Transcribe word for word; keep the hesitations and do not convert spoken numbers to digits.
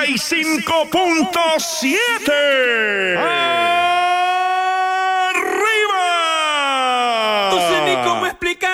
noventa y cinco punto siete. ¡Arriba! No sé ni cómo explicar